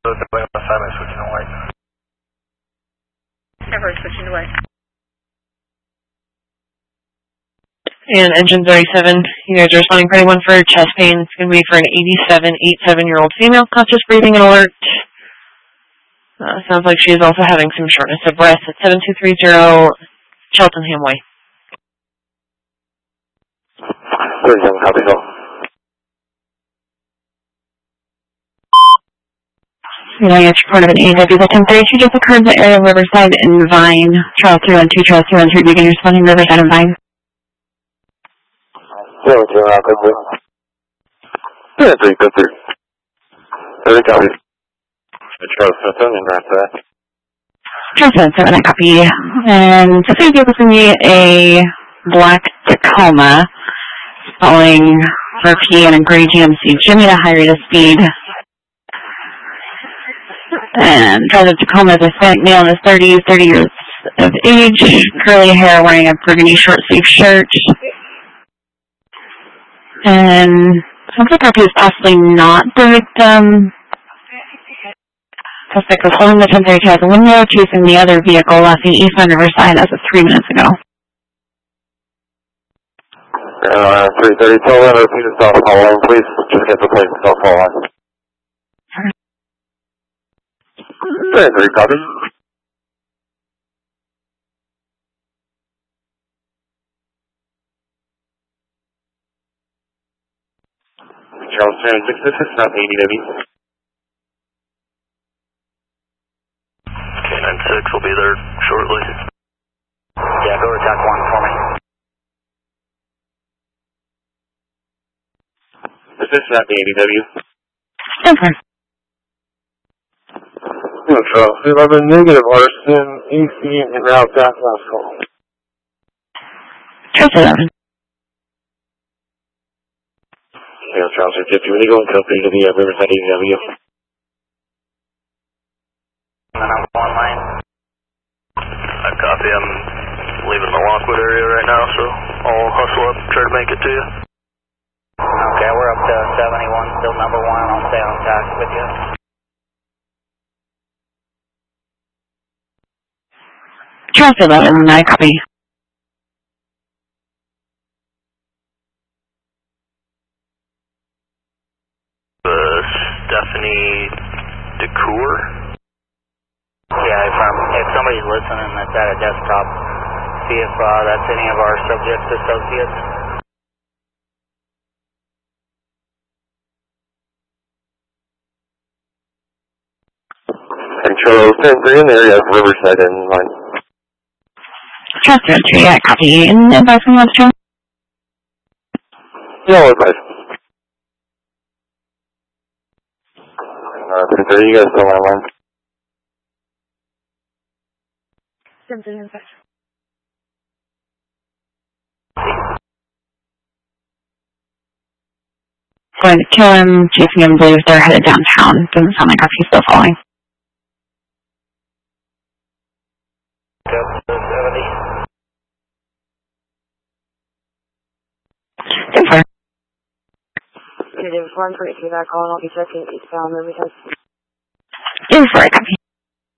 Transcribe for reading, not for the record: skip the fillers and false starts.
assignment switching to white. Never switching to white. And engine 37, you guys are responding for anyone for chest pain. It's going to be for an 87-year-old female, conscious breathing and alert. Sounds like she is also having some shortness of breath at 7230 Cheltenham Way. 37, copy, go. It's report of an AW at 1032 just occurred in the area of Riverside and Vine. Charles 312, Charles 313, begin responding Riverside and Vine. 0-2, I'll go through. 3, go through. 30 copies. Charles 7, and wrap that. Charles 7, I copy. And so please give us a black Tacoma following RP and a gray GMC Jimmy at a high rate of speed. And driver Tacoma is a Hispanic male in his 30s, 30 years of age, curly hair, wearing a burgundy short sleeve shirt. And sounds like RP is possibly not the victim. Suspect was holding the 1032 out the window, chasing the other vehicle, left the eastbound Riverside as of 3 minutes ago. 330, tell them to repeat itself, following, please. Just get the place itself, following. 3, copy. Charles 306, this is not ADW. K96 will be there shortly. Yeah, go to TAC 1 for me. This is not the ADW. Okay. Charles 11, negative arson, AC, and route that last call. Charles 11. Yeah, Charles 50, when you go and company to the Riverside ADW. And I'm on line. I copy. I'm leaving the Lockwood area right now, so I'll hustle up and try to make it to you. Okay, we're up to 71, still number 1. I'll stay on task with you. Charles 11, I copy. Stephanie DeCour? Yeah, if somebody's listening that's at a desktop, see if that's any of our subjects associates. And Charles 10-3 in the area of Riverside and line. Charles 3, I copy. And advice from what's Charles? No advice. 3, you guys still on line? Going to kill him, chasing him, believes they're headed downtown. Doesn't sound like RP's still following. Yep, 70. Super. Negative 1 for back on, I'll be checking eastbound Riverside. Super, I copy.